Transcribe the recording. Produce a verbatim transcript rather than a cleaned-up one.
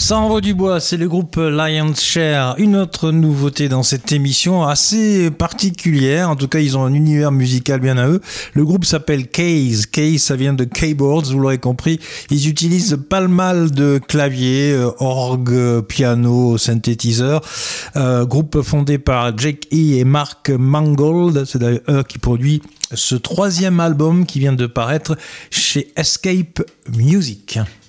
Ça envoie du bois, c'est le groupe Lion's Share. Une autre nouveauté dans cette émission assez particulière, en tout cas ils ont un univers musical bien à eux. Le groupe s'appelle Case. Case, ça vient de keyboards, vous l'aurez compris. Ils utilisent pas le mal de claviers, orgue, piano, synthétiseur. Euh, groupe fondé par Jake E. et Mark Mangold, c'est d'ailleurs eux qui produit ce troisième album qui vient de paraître chez Escape Music.